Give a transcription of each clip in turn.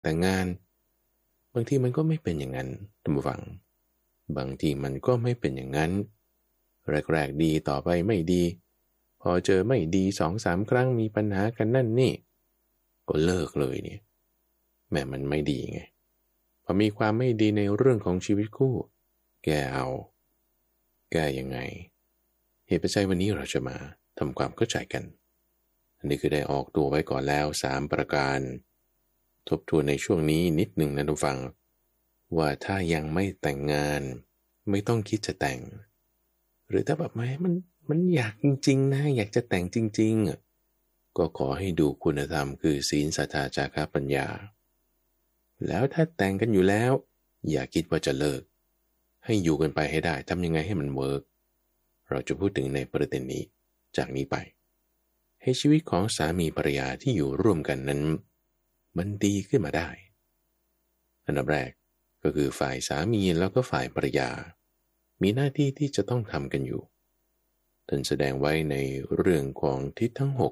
แต่งงานบางทีมันก็ไม่เป็นอย่างนั้นท่านผู้ฟังบางทีมันก็ไม่เป็นอย่างนั้นแรกๆดีต่อไปไม่ดีพอเจอไม่ดี2-3ครั้งมีปัญหากันนั่นนี่ก็เลิกเลยเนี่ยแม้มันไม่ดีไงพอมีความไม่ดีในเรื่องของชีวิตคู่แก้ยังไงเหตุปัจจัยวันนี้เราจะมาทำความเข้าใจกันอันนี้คือได้ออกตัวไว้ก่อนแล้ว3ประการทบทวนในช่วงนี้นิดหนึ่งนะทุกฟังว่าถ้ายังไม่แต่งงานไม่ต้องคิดจะแต่งหรือถ้าแบบมันอยากจริงๆนะอยากจะแต่งจริงๆก็ขอให้ดูคุณธรรมคือศีลศรัทธาจาคะปัญญาแล้วถ้าแต่งกันอยู่แล้วอย่าคิดว่าจะเลิกให้อยู่กันไปให้ได้ทำยังไงให้มันเวิร์กเราจะพูดถึงในประเด็นนี้จากนี้ไปให้ชีวิตของสามีภรรยาที่อยู่ร่วมกันนั้นมันดีขึ้นมาได้อันดับแรกก็คือฝ่ายสามีแล้วก็ฝ่ายภรรยามีหน้าที่ที่จะต้องทำกันอยู่ท่านแสดงไว้ในเรื่องของทิศทั้ง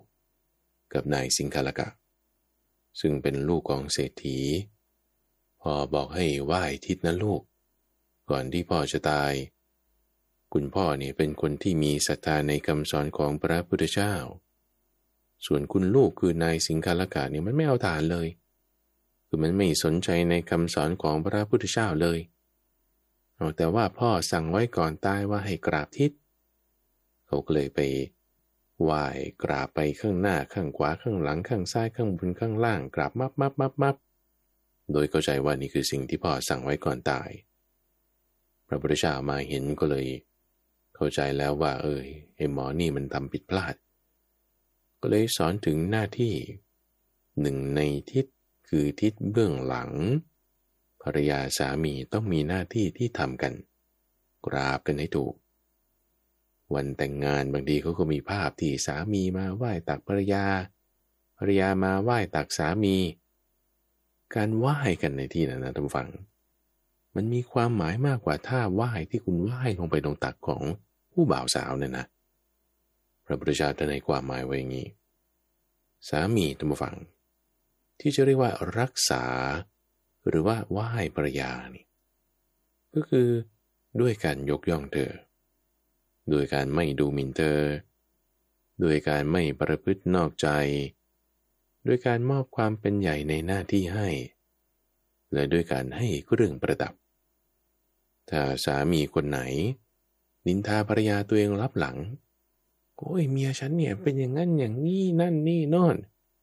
6กับนายสิงคาลกะซึ่งเป็นลูกของเศรษฐีพอบอกให้ไหว้ทิศนะลูกก่อนที่พ่อจะตายคุณพ่อเนี่ยเป็นคนที่มีศรัทธาในคำสอนของพระพุทธเจ้าส่วนคุณลูกคือนายสิงคาลกะเนี่ยมันไม่เอาฐานเลยคือมันไม่สนใจในคำสอนของพระพุทธเจ้าเลยแต่ว่าพ่อสั่งไว้ก่อนตายว่าให้กราบทิศเขาก็เลยไปไหว้กราบไปข้างหน้าข้างขวาข้างหลังข้างซ้ายข้างบนข้างล่างกราบมับโดยเข้าใจว่านี่คือสิ่งที่พ่อสั่งไว้ก่อนตายพระพุทธเจ้ามาเห็นก็เลยเข้าใจแล้วว่าไอ้หมอนี่มันทำผิดพลาดก็เลยสอนถึงหน้าที่หนึ่งในทิศคือทิศเบื้องหลังภรรยาสามีต้องมีหน้าที่ที่ทำกันกราบกันให้ถูกวันแต่งงานบางทีเขาก็มีภาพที่สามีมาไหว้ตักภรรยามาไหว้ตักสามีการไหว้กันในที่นั้นนะท่านผู้ฟังมันมีความหมายมากกว่าท่าไหว้ที่คุณไหว้ลงไปตรงตักของผู้บ่าวสาวเนี่ยนะพระพุทธเจ้าท่านให้ความหมายไว้อย่างนี้สามีท่านผู้ฟังที่จะเรียกว่ารักษาหรือว่าไหว้ภรรยานี่ก็คือด้วยการยกย่องเธอด้วยการไม่ดูหมิ่นเธอด้วยการไม่ประพฤตินอกใจด้วยการมอบความเป็นใหญ่ในหน้าที่ให้และด้วยการให้เครื่องประดับถ้าสามีคนไหนนินทาภรรยาตัวเองลับหลังโอ้ยเมียฉันเนี่ยเป็นอย่างนั้นอย่างนี้นั่นนี่โน่น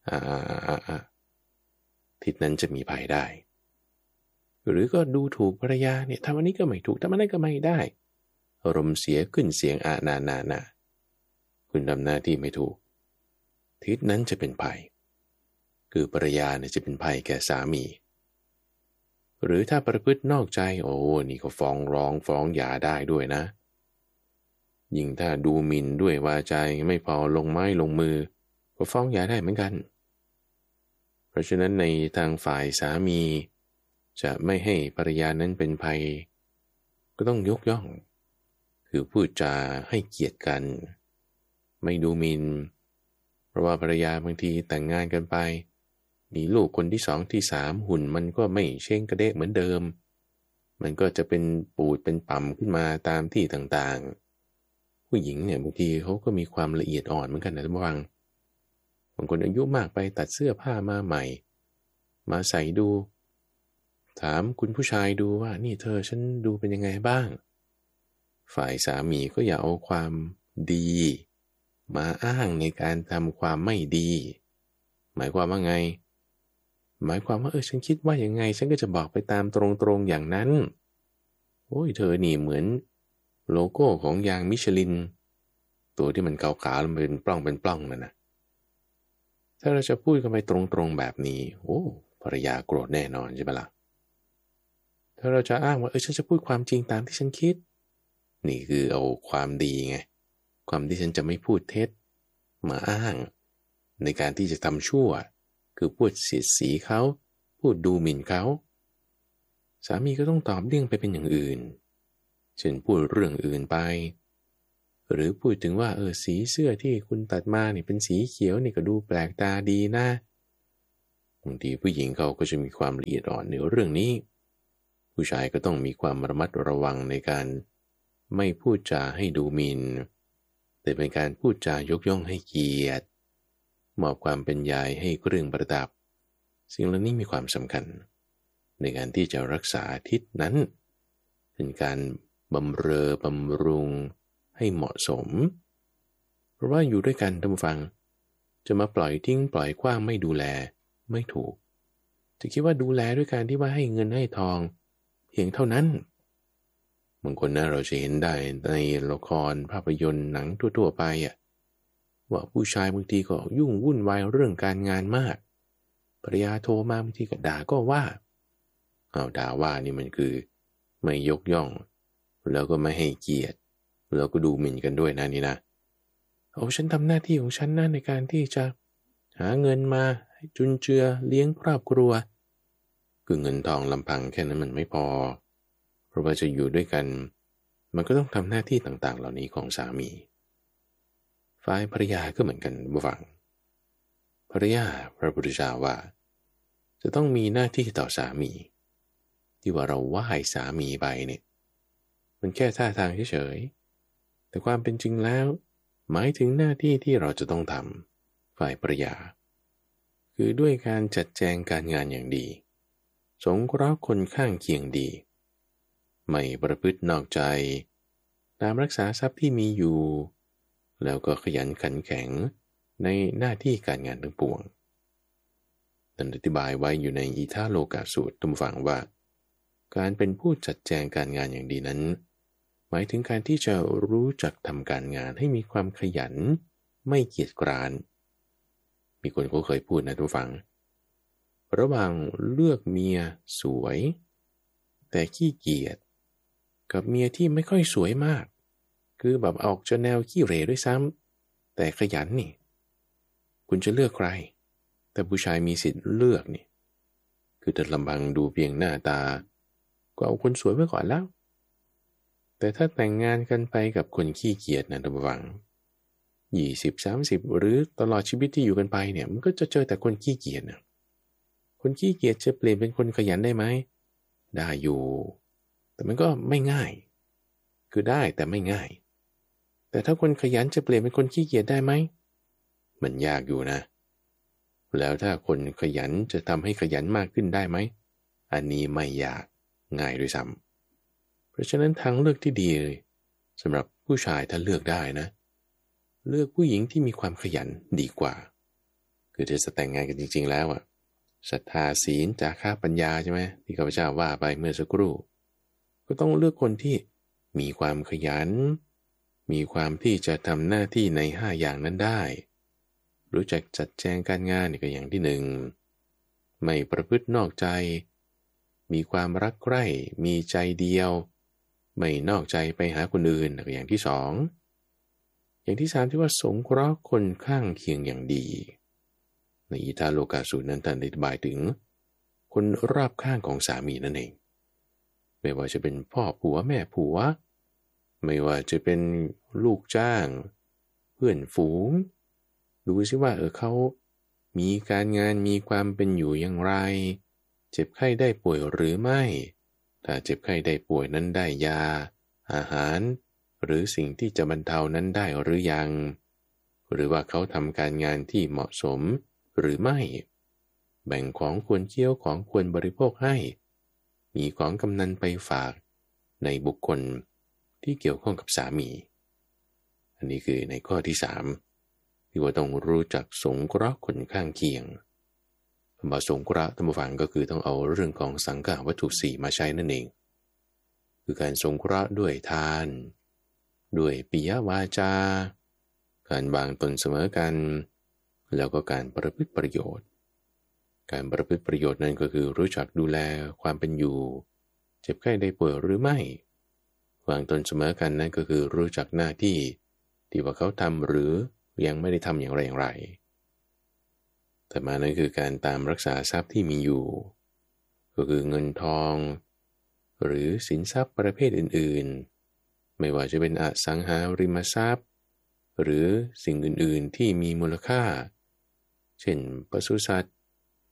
ทิศนั้นจะมีภัยได้หรือก็ดูถูกภรรยาเนี่ยทำอันนี้ก็ไม่ถูกทำอันนั้นก็ไม่ได้อารมณ์เสียขึ้นเสียงนาคุณทำหน้าที่ไม่ถูกทิศนั้นจะเป็นภัยคือภรรยาเนี่ยจะเป็นภัยแก่สามีหรือถ้าประพฤตินอกใจโอ้นี่ก็ฟ้องร้องฟ้องหย่าได้ด้วยนะยิ่งถ้าดูหมิ่นด้วยวาจาไม่พอลงไม้ลงมือก็ฟ้องหย่าได้เหมือนกันเพราะฉะนั้นในทางฝ่ายสามีจะไม่ให้ภรรยานั้นเป็นภัยก็ต้องยกย่องคือพูดจาให้เกียรติกันไม่ดูหมิ่นเพราะว่าภรรยาบางทีแต่งงานกันไปมีลูกคนที่2ที่3หุ่นมันก็ไม่เช้งกระเดะเหมือนเดิมมันก็จะเป็นปูดเป็นป่ำขึ้นมาตามที่ต่างๆผู้หญิงเนี่ยบางทีเขาก็มีความละเอียดอ่อนเหมือนกันนะท่านผู้ฟังบางคนอายุมากไปตัดเสื้อผ้ามาใหม่มาใส่ดูถามคุณผู้ชายดูว่านี่เธอฉันดูเป็นยังไงบ้างฝ่ายสามีก็อย่าเอาความดีมาอ้างในการทำความไม่ดีหมายความว่าไงหมายความว่าฉันคิดว่ายังไงฉันก็จะบอกไปตามตรงๆอย่างนั้นโอ้ยเธอนี่เหมือนโลโก้ของยางมิชลินตัวที่มันขาวๆแล้วมันเป็นปล้องนั่นนะถ้าเราจะพูดกันไปตรงๆแบบนี้โอ้ภรรยาโกรธแน่นอนใช่ไหมล่ะถ้าเราจะอ้างว่าฉันจะพูดความจริงตามที่ฉันคิดนี่คือเอาความดีไงความที่ฉันจะไม่พูดเท็จมาอ้างในการที่จะทำชั่วคือพูดเสียดสีเขาพูดดูหมิ่นเขาสามีก็ต้องตอบเลี่ยงไปเป็นอย่างอื่นเช่นพูดเรื่องอื่นไปหรือพูดถึงว่าสีเสื้อที่คุณตัดมาเนี่ยเป็นสีเขียวนี่ก็ดูแปลกตาดีนะบางทีผู้หญิงเขาก็จะมีความละเอียดอ่อนในเรื่องนี้ผู้ชายก็ต้องมีความระมัดระวังในการไม่พูดจาให้ดูหมิ่นแต่เป็นการพูดจายกย่องให้เกียรติมอบความเป็นยายให้เครื่องประดับสิ่งเหล่านี้มีความสำคัญในการที่จะรักษาทิศนั้นเป็นการบำเรอบำรุงให้เหมาะสมเพราะว่าอยู่ด้วยกันท่านผู้ฟังจะมาปล่อยทิ้งปล่อยขว้างไม่ดูแลไม่ถูกจะคิดว่าดูแลด้วยการที่ว่าให้เงินให้ทองเพียงเท่านั้นบางคนนะเราจะเห็นได้ในละครภาพยนตร์หนังทั่วๆไปว่าผู้ชายบางทีก็ยุ่งวุ่นวายเรื่องการงานมากภรรยาโทรมาบางทีก็ด่าก็ว่าเอาด่าว่านี่มันคือไม่ยกย่องแล้วก็ไม่ให้เกียรติแล้วก็ดูหมิ่นกันด้วยนะนี่นะเอาฉันทำหน้าที่ของฉันนะในการที่จะหาเงินมาจุนเจือเลี้ยงครอบครัวคือเงินทองลำพังแค่นั้นมันไม่พอเพราะว่าจะอยู่ด้วยกันมันก็ต้องทำหน้าที่ต่างๆเหล่านี้ของสามีฝ่ายภรรยาก็เหมือนกันบ่ฟังภรรยาพระพุทธเจ้าว่าจะต้องมีหน้าที่ต่อสามีที่ว่าเราไหว้สามีไปเนี่ยมันแค่ท่าทางเฉยๆแต่ความเป็นจริงแล้วหมายถึงหน้าที่ที่เราจะต้องทำฝ่ายภรรยาคือด้วยการจัดแจงการงานอย่างดีสงเคราะห์คนข้างเคียงดีไม่ประพฤตินอกใจตามรักษาทรัพย์ที่มีอยู่แล้วก็ขยันขันแข็งในหน้าที่การงานทั้งปวงท่านอธิบายไว้อยู่ในอิทาโลกาสูตรทุกฝังว่าการเป็นผู้จัดแจงการงานอย่างดีนั้นหมายถึงการที่จะรู้จักทำการงานให้มีความขยันไม่เกียจคร้านมีคนเขาเคยพูดนะทุกฝังระหว่างเลือกเมียสวยแต่ขี้เกียจกับเมียที่ไม่ค่อยสวยมากคือแบบออกจะแนวขี้เหร่ด้วยซ้ำแต่ขยันนี่คุณจะเลือกใครแต่ผู้ชายมีสิทธิ์เลือกนี่คือถ้าลำพังดูเพียงหน้าตาก็เอาคนสวยไว้ก่อนแล้วแต่ถ้าแต่งงานกันไปกับคนขี้เกียจนะท่านผู้ฟัง20-30หรือตลอดชีวิตที่อยู่กันไปเนี่ยมันก็จะเจอแต่คนขี้เกียจนะคนขี้เกียจจะเปลี่ยนเป็นคนขยันได้ไหมได้อยู่แต่มันก็ไม่ง่ายคือได้แต่ไม่ง่ายแต่ถ้าคนขยันจะเปลี่ยนเป็นคนขี้เกียจได้ไหมมันยากอยู่นะแล้วถ้าคนขยันจะทำให้ขยันมากขึ้นได้ไหมอันนี้ไม่ยากง่ายด้วยซ้ำเพราะฉะนั้นทางเลือกที่ดีสำหรับผู้ชายถ้าเลือกได้นะเลือกผู้หญิงที่มีความขยันดีกว่าคือจะแต่งงานกันจริงๆแล้วศรัทธาศีลจาคะปัญญาใช่ไหมที่ข้าพเจ้าว่าไปเมื่อสักครู่ก็ต้องเลือกคนที่มีความขยันมีความที่จะทำหน้าที่ใน5อย่างนั้นได้รู้จักจัดแจงการงานก็อย่างที่หนึ่งไม่ประพฤตินอกใจมีความรักใคร่มีใจเดียวไม่นอกใจไปหาคนอื่นก็อย่างที่สองอย่างที่สามที่ว่าสงเคราะห์คนข้างเคียงอย่างดีในอิทาโลกาสูตรนั้นท่านอธิบายถึงคนรอบข้างของสามีนั่นเองไม่ว่าจะเป็นพ่อผัวแม่ผัวไม่ว่าจะเป็นลูกจ้างเพื่อนฝูงดูซิว่าเขามีการงานมีความเป็นอยู่อย่างไรเจ็บไข้ได้ป่วยหรือไม่ถ้าเจ็บไข้ได้ป่วยนั้นได้ยาอาหารหรือสิ่งที่จะบรรเทานั้นได้หรือยังหรือว่าเขาทำการงานที่เหมาะสมหรือไม่แบ่งของควรเคี้ยวของควรบริโภคให้มีของกำนันไปฝากในบุคคลที่เกี่ยวข้องกับสามีอันนี้คือในข้อที่3ที่ว่าต้องรู้จักสงเคราะห์คนข้างเคียงคำว่าสงเคราะห์ท่านผู้ฟังก็คือต้องเอาเรื่องของสังฆวัตถุ4มาใช้นั่นเองคือการสงเคราะห์ด้วยทานด้วยปิยวาจาการวางตนเสมอกันแล้วก็การประพฤติประโยชน์การประพฤติประโยชน์นั้นก็คือรู้จักดูแลความเป็นอยู่เจ็บไข้ได้ป่วยหรือไม่วางตนเสมอกันนั่นก็คือรู้จักหน้าที่ที่ว่าเขาทำหรือยังไม่ได้ทำอย่างไรอย่างไรแต่มานั้นคือการตามรักษาทรัพย์ที่มีอยู่ก็คือเงินทองหรือสินทรัพย์ประเภทอื่นๆไม่ว่าจะเป็นอสังหาริมทรัพย์หรือสิ่งอื่นๆที่มีมูลค่าเช่นปศุสัตว์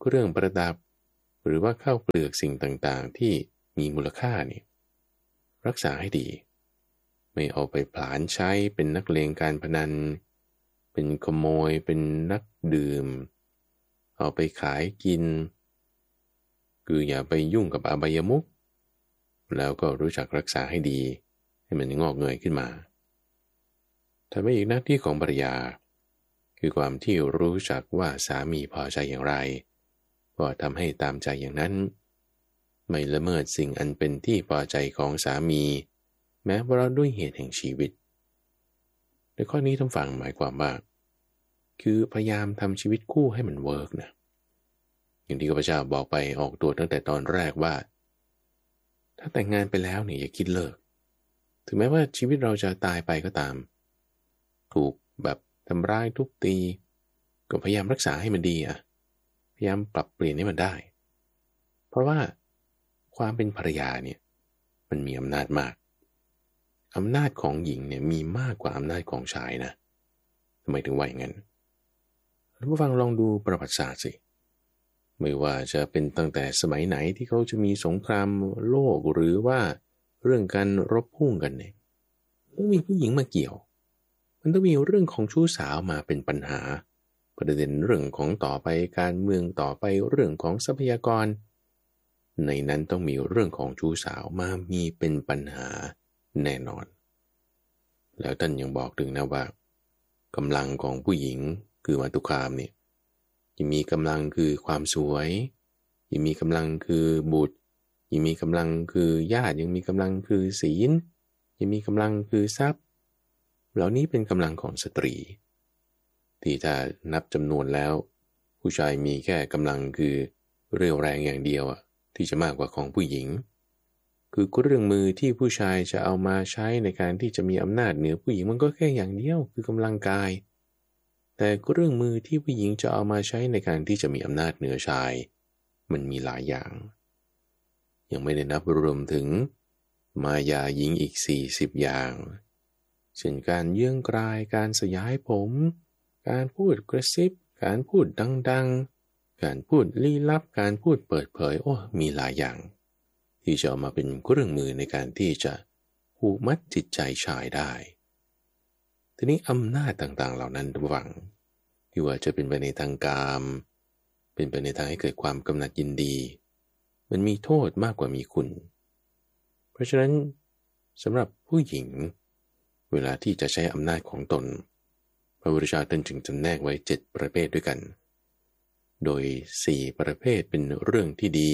เครื่องประดับหรือว่าข้าวเปลือกสิ่งต่างๆที่มีมูลค่านี่รักษาให้ดีไม่เอาไปผลาญใช้เป็นนักเลงการพนันเป็นขโมยเป็นนักดื่มเอาไปขายกินคืออย่าไปยุ่งกับอบายมุขแล้วก็รู้จักรักษาให้ดีให้มันงอกเงยขึ้นมาถ้าไม่อีกหน้าที่ของภรรยาคือความที่รู้จักว่าสามีพอใจอย่างไรก็ทำให้ตามใจอย่างนั้นไม่ละเมิดสิ่งอันเป็นที่พอใจของสามีแม้ว่าด้วยเหตุแห่งชีวิตในข้อนี้ท่านฟังหมายความว่าคือพยายามทำชีวิตคู่ให้มันเวิร์กนะอย่างที่ข้าพเจ้าบอกไปออกตัวตั้งแต่ตอนแรกว่าถ้าแต่งงานไปแล้วเนี่ยอย่าคิดเลิกถึงแม้ว่าชีวิตเราจะตายไปก็ตามถูกแบบทำร้ายทุบตีก็พยายามรักษาให้มันดีพยายามปรับเปลี่ยนให้มันได้เพราะว่าความเป็นภรรยาเนี่ยมันมีอำนาจมากอำนาจของหญิงเนี่ยมีมากกว่าอำนาจของชายนะทำไมถึงว่าอย่างนั้นท่านผู้ฟังลองดูประวัติศาสตร์สิไม่ว่าจะเป็นตั้งแต่สมัยไหนที่เขาจะมีสงครามโลกหรือว่าเรื่องการรบพุ่งกันเนี่ยต้องมีผู้หญิงมาเกี่ยวมันต้องมีเรื่องของชู้สาวมาเป็นปัญหาประเด็นเรื่องของต่อไปการเมืองต่อไปเรื่องของทรัพยากรในนั้นต้องมีเรื่องของชู้สาวมามีเป็นปัญหาแน่นอนแล้วท่านยังบอกถึงนะว่ากำลังของผู้หญิงคือมาตุคามเนี่ยยังมีกำลังคือความสวยยังมีกำลังคือบุตรยังมีกำลังคือญาติยังมีกำลังคือศีลยังมีกำลังคือทรัพย์เหล่านี้เป็นกำลังของสตรีที่ถ้านับจำนวนแล้วผู้ชายมีแค่กำลังคือเรี่ยวแรงอย่างเดียวที่จะมากกว่าของผู้หญิงคือเครื่องมือที่ผู้ชายจะเอามาใช้ในการที่จะมีอำนาจเหนือผู้หญิงมันก็แค่อย่างเดียวคือกำลังกายแต่เครื่องมือที่ผู้หญิงจะเอามาใช้ในการที่จะมีอำนาจเหนือชายมันมีหลายอย่างยังไม่ได้นับรวมถึงมายาหญิงอีก40อย่างเช่นการเยื่องกรายการสยายผมการพูดกระซิบการพูดดังๆการพูดลี้ลับการพูดเปิดเผยมีหลายอย่างที่จะเอามาเป็นเครื่องมือในการที่จะผูกมัดจิตใจชายได้ทีนี้อำนาจต่างๆเหล่านั้นระวังที่ว่าจะเป็นไปในทางกามเป็นไปในทางให้เกิดความกำหนัดยินดีมันมีโทษมากกว่ามีคุณเพราะฉะนั้นสำหรับผู้หญิงเวลาที่จะใช้อำนาจของตนพระพุทธเจ้าท่านจึงจำแนกไว้7ประเภทด้วยกันโดย4ประเภทเป็นเรื่องที่ดี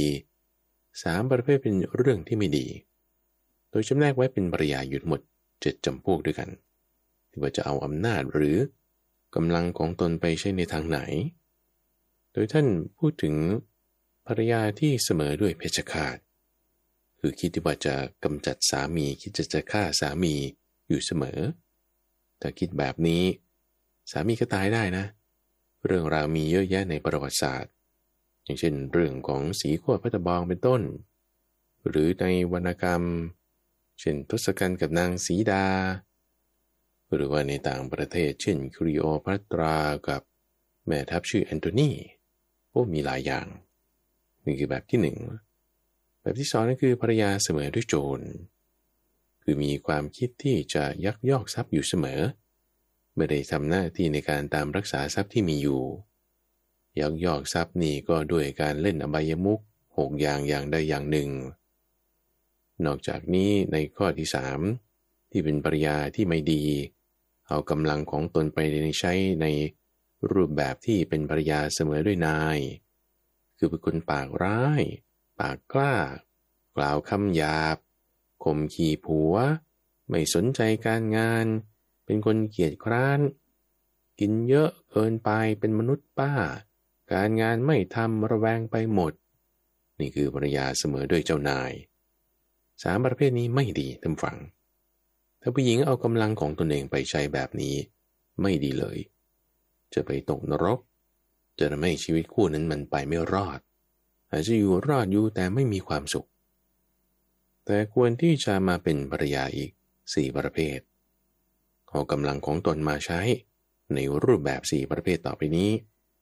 3ประเภทเป็นเรื่องที่ไม่ดีโดยจำแนกไว้เป็นปริยายอยู่หมด7จำพวกด้วยกันที่ว่าจะเอาอำนาจหรือกำลังของตนไปใช้ในทางไหนโดยท่านพูดถึงภรรยาที่เสมอด้วยเพชฌฆาตคือคิดที่ว่าจะกำจัดสามีคิดจะฆ่าสามีอยู่เสมอแต่คิดแบบนี้สามีก็ตายได้นะเรื่องราวมีเยอะแยะในประวัติศาสตร์อย่างเช่นเรื่องของสีขั้วพระตะบองเป็นต้นหรือในวรรณกรรมเช่นทศกัณฐ์กับนางสีดาหรือว่าในต่างประเทศเช่นคลีโอพัตรากับแม่ทัพชื่อแอนโทนีมีหลายอย่างนี่คือแบบที่หนึ่งแบบที่สองนั่นคือภรรยาเสมอด้วยโจรคือมีความคิดที่จะยักยอกทรัพย์อยู่เสมอไม่ได้ทำหน้าที่ในการตามรักษาทรัพย์ที่มีอยู่ยักยอกทรัพย์นี่ก็ด้วยการเล่นอบายมุข6อย่างอย่างใดอย่างหนึ่งนอกจากนี้ในข้อที่3ที่เป็นภรรยาที่ไม่ดีเอากำลังของตนไปใช้ในรูปแบบที่เป็นภรรยาเสมอด้วยนายคือเป็นคนปากร้ายปากกล้ากล่าวคำหยาบข่มขี่ผัวไม่สนใจการงานเป็นคนเกียจคร้านกินเยอะเกินไปเป็นมนุษย์ป้าการงานไม่ทำระแวงไปหมดนี่คือภรรยาเสมอด้วยเจ้านาย3ประเภทนี้ไม่ดีท่านฟังถ้าผู้หญิงเอากำลังของตนเองไปใช้แบบนี้ไม่ดีเลยจะไปตกนรกจะทำให้ชีวิตคู่นั้นมันไปไม่รอดอาจจะอยู่รอดอยู่แต่ไม่มีความสุขแต่ควรที่จะมาเป็นภรรยาอีก4ประเภทเอากำลังของตนมาใช้ในรูปแบบ4ประเภทต่อไปนี้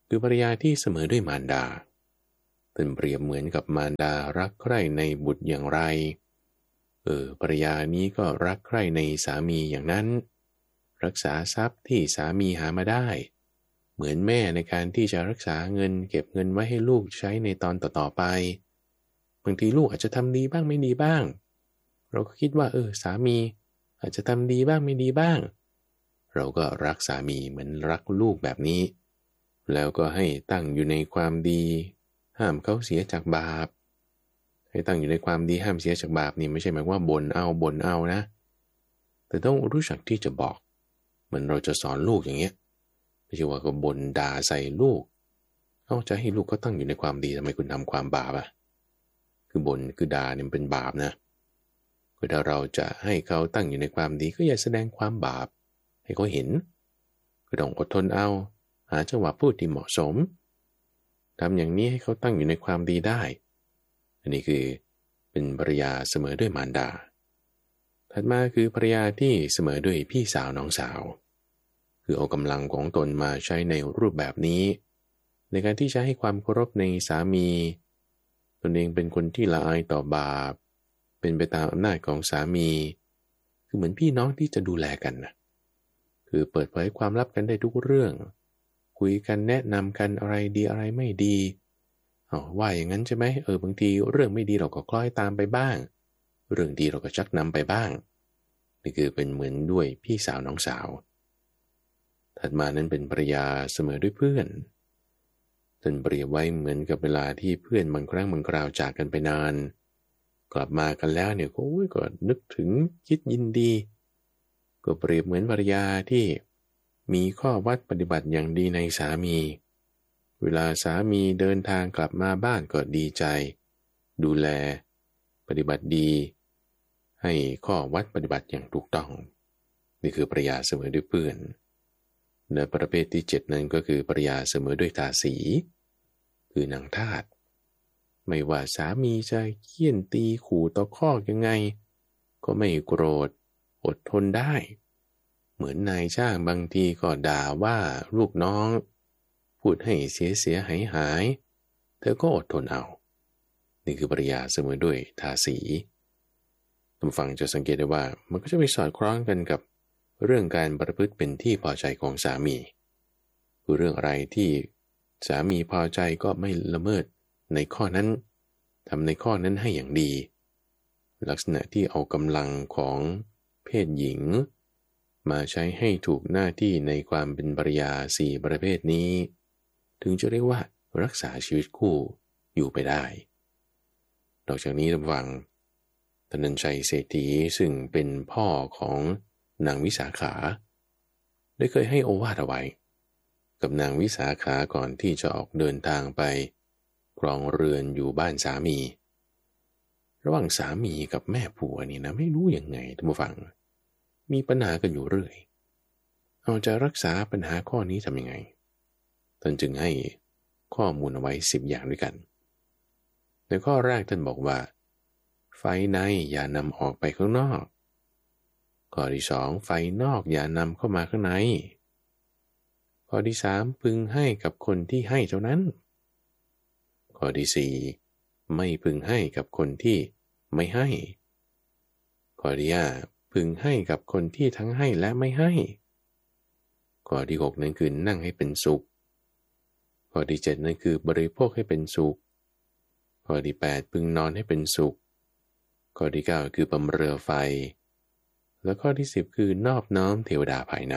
คือภรรยาที่เสมอด้วยมารดาเป็นเปรียบเหมือนกับมารดารักใคร่ในบุตรอย่างไรภรรยานี้ก็รักใคร่ในสามีอย่างนั้นรักษาทรัพย์ที่สามีหามาได้เหมือนแม่ในการที่จะรักษาเงินเก็บเงินไว้ให้ลูกใช้ในตอนต่อๆไปบางทีลูกอาจจะทำดีบ้างไม่ดีบ้างเราก็คิดว่าสามีอาจจะทำดีบ้างไม่ดีบ้างเราก็รักสามีเหมือนรักลูกแบบนี้แล้วก็ให้ตั้งอยู่ในความดีห้ามเขาเสียจากบาปให้ตั้งอยู่ในความดีห้ามเสียจากบาปนี่ไม่ใช่หมายว่าบ่นเอานะแต่ต้องรู้จักที่จะบอกเหมือนเราจะสอนลูกอย่างเงี้ยไม่ใช่ว่าก็บ่นด่าใส่ลูกจะให้ลูกก็ตั้งอยู่ในความดีทำไมคุณทำความบาปคือบ่นคือด่าเนี่ยเป็นบาปนะคือถ้าเราจะให้เขาตั้งอยู่ในความดีก็อย่าแสดงความบาปให้เขาเห็นก็ต้องอดทนเอาหาจังหวะพูดที่เหมาะสมทำอย่างนี้ให้เขาตั้งอยู่ในความดีได้อันนี้คือเป็นภรรยาเสมอด้วยมารดาถัดมาคือภรรยาที่เสมอด้วยพี่สาวน้องสาวคือเอากำลังของตนมาใช้ในรูปแบบนี้ในการที่จะให้ความเคารพในสามีตนเองเป็นคนที่ละอายต่อบาปเป็นไปตามอำนาจของสามีคือเหมือนพี่น้องที่จะดูแลกันนะคือเปิดเผยความลับกันได้ทุกเรื่องคุยกันแนะนำกันอะไรดีอะไรไม่ดีว่าอย่างนั้นใช่ไหมบางทีเรื่องไม่ดีเราก็คล้อยตามไปบ้างเรื่องดีเราก็ชักนำไปบ้างนี่คือเป็นเหมือนด้วยพี่สาวน้องสาวถัดมานั้นเป็นภรรยาเสมอด้วยเพื่อนท่านเปรียบไว้เหมือนกับเวลาที่เพื่อนบางครั้งบางคราวจากกันไปนานกลับมากันแล้วเนี่ยก็นึกถึงคิดยินดีก็เปรียบเหมือนภรรยาที่มีข้อวัดปฏิบัติอย่างดีในสามีเวลาสามีเดินทางกลับมาบ้านก็ดีใจดูแลปฏิบัติดีให้ข้อวัดปฏิบัติอย่างถูกต้องนี่คือภรรยาเสมอด้วยเพื่อนและประเภทที่7นั้นก็คือภรรยาเสมอด้วยทาสีคือนางทาสไม่ว่าสามีจะเคี่ยนตีขู่ตะคอกยังไงก็ไม่โกรธอดทนได้เหมือนนายจ้างบางทีก็ด่าว่าลูกน้องพูดให้เสียหายเธอก็อดทนเอานี่คือภรรยาเสมอด้วยทาสีท่านฟังจะสังเกตได้ว่ามันก็จะไปสอดคล้องกันกับเรื่องการประพฤติเป็นที่พอใจของสามีคือเรื่องอะไรที่สามีพอใจก็ไม่ละเมิดในข้อนั้นทำในข้อนั้นให้อย่างดีลักษณะที่เอากำลังของเพศหญิงมาใช้ให้ถูกหน้าที่ในความเป็นภรรยา4ประเภทนี้ถึงจะเรียกว่ารักษาชีวิตคู่อยู่ไปได้นอกจากนี้ท่านฟังธนัญชัยเศรษฐีซึ่งเป็นพ่อของนางวิสาขาได้เคยให้โอวาทเอาไว้กับนางวิสาขาก่อนที่จะออกเดินทางไปครองเรือนอยู่บ้านสามีระหว่างสามีกับแม่ผัวนี่นะไม่รู้ยังไงท่านผู้ฟังมีปัญหากันอยู่เรื่อยเอาจะรักษาปัญหาข้อนี้ทำยังไงท่านจึงให้ข้อมูลเอาไว้10อย่างด้วยกันในข้อแรกท่านบอกว่าไฟในอย่านำออกไปข้างนอกข้อที่2ไฟนอกอย่านำเข้ามาข้างในข้อที่3พึงให้กับคนที่ให้เท่านั้นข้อที่4ไม่พึงให้กับคนที่ไม่ให้ข้อที่5พึงให้กับคนที่ทั้งให้และไม่ให้ข้อที่6นั้นคือนั่งให้เป็นสุขข้อที่7นั้นคือบริโภคให้เป็นสุขข้อที่8พึงนอนให้เป็นสุขข้อที่9คือบำเรอไฟและข้อที่10คือนอบน้อมเทวดาภายใน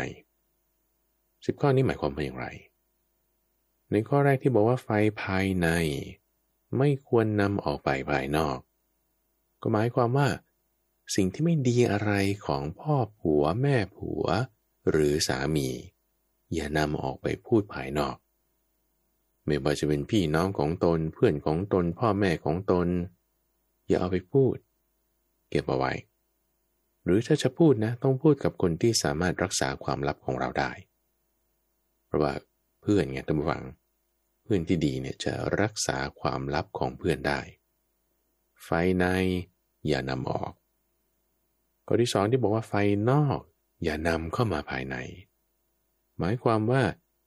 10ข้อนี้หมายความว่าอย่างไรในข้อแรกที่บอกว่าไฟภายในไม่ควรนำออกไปภายนอกก็หมายความว่าสิ่งที่ไม่ดีอะไรของพ่อผัวแม่ผัวหรือสามีอย่านำออกไปพูดภายนอกไม่ว่าจะเป็นพี่น้องของตนเพื่อนของตนพ่อแม่ของตนอย่าเอาไปพูดเก็บเอาไว้หรือถ้าจะพูดนะต้องพูดกับคนที่สามารถรักษาความลับของเราได้เพราะว่าเพื่อนไงท่านผู้ฟังเพื่อนที่ดีเนี่ยจะรักษาความลับของเพื่อนได้ไฟในอย่านำออกข้อที่2ที่บอกว่าไฟนอกอย่านำเข้ามาภายในหมายความว่า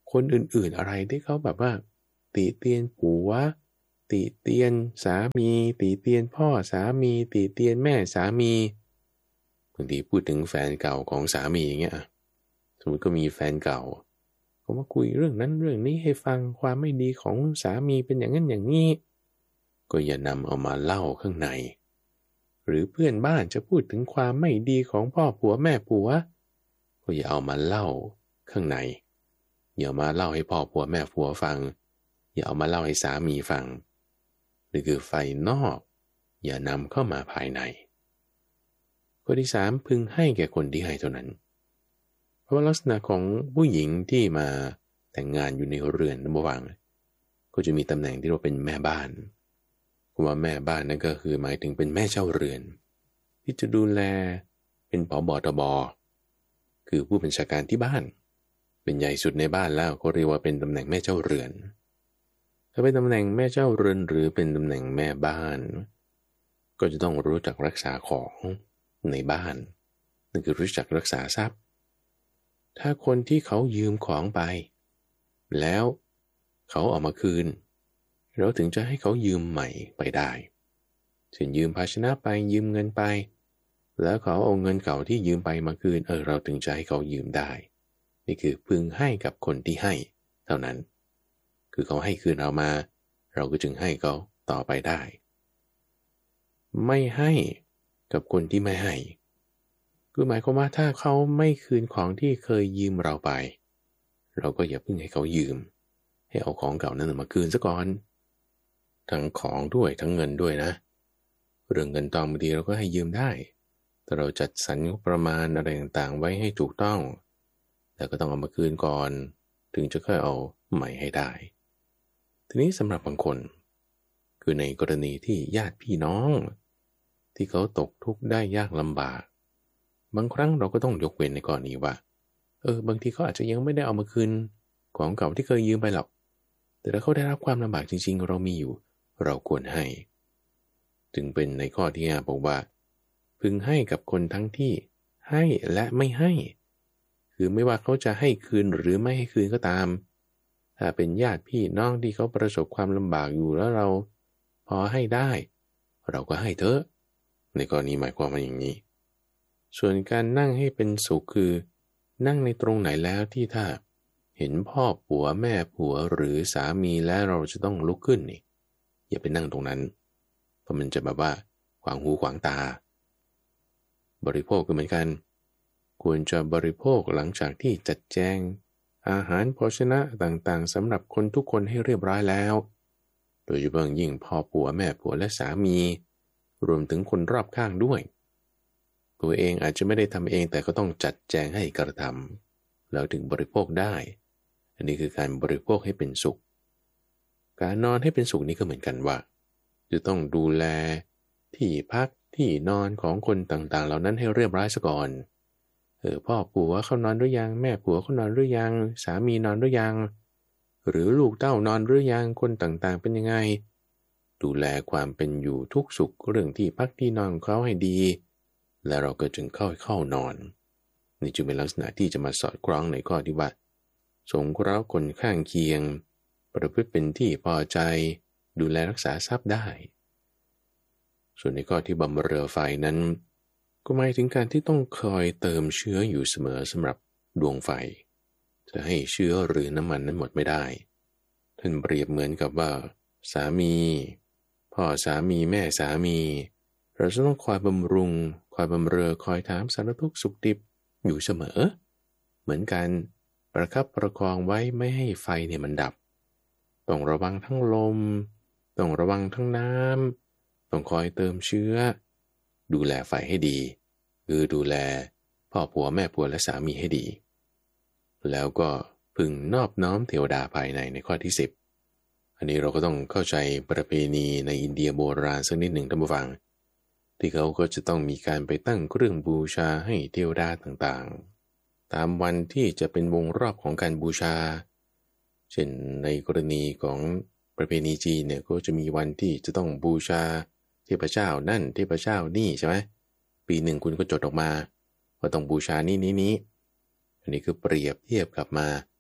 คนอื่นๆอะไรที่เขาแบบว่าติเตียนผัวติเตียนสามีติเตียนพ่อสามีติเตียนแม่สามีบางทีพูดถึงแฟนเก่าของสามีอย่างเงี้ยสมมติก็มีแฟนเก่าเขามาคุยเรื่องนั้นเรื่องนี้ให้ฟังความไม่ดีของสามีเป็นอย่างนั้นอย่างนี้ก็อย่านำเอามาเล่าข้างในหรือเพื่อนบ้านจะพูดถึงความไม่ดีของพ่อผัวแม่ผัวก็อย่าเอามาเล่าข้างในอย่ามาเล่าให้พ่อผัวแม่ผัวฟังอย่าเอามาเล่าให้สามีฟังนี่คือไฟนอกอย่านำเข้ามาภายในข้อที่3พึงให้แก่คนที่ให้เท่านั้นเพราะว่าลักษณะของผู้หญิงที่มาแต่งงานอยู่ในเรือนระหว่างก็จะมีตำแหน่งที่เราเป็นแม่บ้านว่าแม่บ้านนั่นก็คือหมายถึงเป็นแม่เจ้าเรือนที่จะดูแลเป็นผบ.ทบ.คือผู้บัญชาการที่บ้านเป็นใหญ่สุดในบ้านแล้วก็เรียกว่าเป็นตำแหน่งแม่เจ้าเรือนถ้าเป็นตำแหน่งแม่เจ้าเรือนหรือเป็นตำแหน่งแม่บ้านก็จะต้องรู้จักรักษาของในบ้านนั่นคือรู้จักรักษาทรัพย์ถ้าคนที่เขายืมของไปแล้วเขาเอามาคืนเราถึงจะให้เขายืมใหม่ไปได้เช่นยืมภาชนะไปยืมเงินไปแล้วเขาเอาเงินเก่าที่ยืมไปมาคืนเราถึงจะให้เขายืมได้นี่คือพึงให้กับคนที่ให้เท่านั้นคือเขาให้คืนเรามาเราก็จึงให้เขาต่อไปได้ไม่ให้กับคนที่ไม่ให้คือหมายความว่าถ้าเขาไม่คืนของที่เคยยืมเราไปเราก็อย่าเพิ่งให้เขายืมให้เอาของเก่านั้นมาคืนซะก่อนทั้งของด้วยทั้งเงินด้วยนะเรื่องเงินตองบางทีเราก็ให้ยืมได้แต่เราจัดสรรงบประมาณอะไรต่างๆไว้ให้ถูกต้องแต่ก็ต้องเอามาคืนก่อนถึงจะค่อยเอาใหม่ให้ได้ทีนี้สำหรับบางคนคือในกรณีที่ญาติพี่น้องที่เขาตกทุกข์ได้ยากลำบากบางครั้งเราก็ต้องยกเว้นในกรณีว่าบางทีเขาอาจจะยังไม่ได้เอามาคืนของเก่าที่เคยยืมไปหรอกแต่ถ้าเขาได้รับความลำบากจริงๆเรามีอยู่เราควรให้จึงเป็นในข้อที่5บอกว่าพึงให้กับคนทั้งที่ให้และไม่ให้คือไม่ว่าเขาจะให้คืนหรือไม่ให้คืนก็ตามถ้าเป็นญาติพี่น้องที่เขาประสบความลำบากอยู่แล้วเราพอให้ได้เราก็ให้เถอะในกรณีหมายความว่าอย่างนี้ส่วนการนั่งให้เป็นสุขคือนั่งในตรงไหนแล้วที่ถ้าเห็นพ่อผัวแม่ผัวหรือสามีแล้วเราจะต้องลุกขึ้นนี่อย่าไปนั่งตรงนั้นเพราะมันจะแบบว่าขวางหูขวางตาบริโภคก็เหมือนกันควรจะบริโภคหลังจากที่จัดแจงอาหารภาชนะต่างๆสำหรับคนทุกคนให้เรียบร้อยแล้วโดยเฉพาะยิ่งพ่อผัวแม่ผัวและสามีรวมถึงคนรอบข้างด้วยตัวเองอาจจะไม่ได้ทำเองแต่ก็ต้องจัดแจงให้กระทำแล้วถึงบริโภคได้อันนี้คือการบริโภคให้เป็นสุขการนอนให้เป็นสุขนี้ก็เหมือนกันว่าจะต้องดูแลที่พักที่นอนของคนต่างๆเหล่านั้นให้เรียบร้อยซะก่อนพ่อผัวเขานอนหรือยังแม่ผัวเขานอนหรือยังสามีนอนหรือยังหรือลูกเต้านอนหรือยังคนต่างๆเป็นยังไงดูแลความเป็นอยู่ทุกสุขเรื่องที่พักที่นอนของเขาให้ดีและเราก็จึงเข้านอนนี่จึงเป็นลักษณะที่จะมาสอดคล้องในข้อที่ว่าสงเคราะห์คนข้างเคียงประพฤติเป็นที่พอใจดูแลรักษาทรัพย์ได้ส่วนในข้อที่บำเรอไฟนั้นก็หมายถึงการที่ต้องคอยเติมเชื้ออยู่เสมอสำหรับดวงไฟจะให้เชื้อหรือน้ำมันนั้นหมดไม่ได้ท่านเปรียบเหมือนกับว่าสามีพ่อสามีแม่สามีเราจะต้องคอยบำรุงคอยบำเรอคอยถามสารทุกข์สุขดิบอยู่เสมอเหมือนกันประคับประคองไว้ไม่ให้ไฟเนี่ยมันดับต้องระวังทั้งลมต้องระวังทั้งน้ำต้องคอยเติมเชื้อดูแลไฟให้ดีคือดูแลพ่อผัวแม่ผัวและสามีให้ดีแล้วก็พึงนอบน้อมเทวดาภายในในข้อที่10อันนี้เราก็ต้องเข้าใจประเพณีในอินเดียโบราณสักนิดหนึ่งท่านผู้ฟังที่เขาก็จะต้องมีการไปตั้งเครื่องบูชาให้เทวดาต่างๆตามวันที่จะเป็นวงรอบของการบูชาเช่นในกรณีของประเพณีจีนเนี่ยก็จะมีวันที่จะต้องบูชาเทพเจ้านั่นเทพเจ้านี่ใช่ไหมปีหนึ่งคุณก็จดออกมาว่าต้องบูชานี้อันนี้คือเปรียบเทียบกลับมา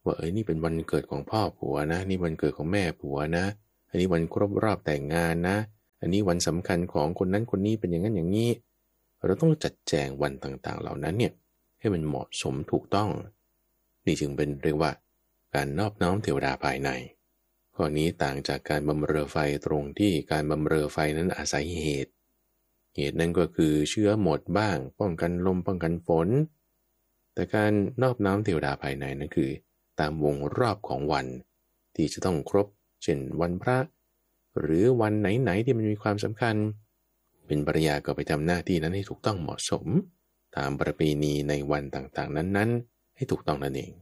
ว่านี่เป็นวันเกิดของพ่อผัวนะนี่วันเกิดของแม่ผัวนะอันนี้วันครบรอบแต่งงานนะอันนี้วันสำคัญของคนนั้นคนนี้เป็นอย่างนั้นอย่างนี้เราต้องจัดแจงวันต่างๆเหล่านั้นเนี่ยให้มันเหมาะสมถูกต้องนี่จึงเป็นเรียกว่าการนอบน้อมเทวดาภายในข้อนี้ต่างจากการบำเรอไฟตรงที่การบำเรอไฟนั้นอาศัยเหตุนั้นก็คือเชื้อหมดบ้างป้องกันลมป้องกันฝนแต่การนอบน้อมเทวดาภายในนั้นคือตามวงรอบของวันที่จะต้องครบเช่นวันพระหรือวันไหนๆที่มันมีความสำคัญเป็นภรรยาก็ไปทำหน้าที่นั้นให้ถูกต้องเหมาะสมตามประเพณีในวันต่างๆนั้นๆให้ถูกต้องนั่นเอง